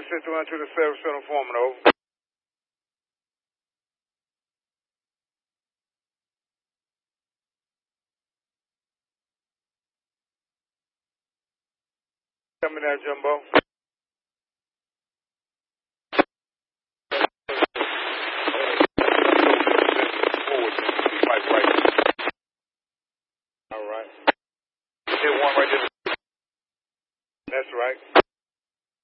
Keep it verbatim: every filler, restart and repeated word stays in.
send two hundred to the service center foreman, over. Coming there, Jumbo. All right. Hit one right there. That's right.